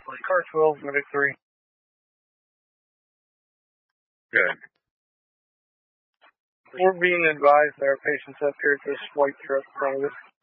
Car 12, Medic 3. Good. We're being advised that our patients up here at this white truck in front of us.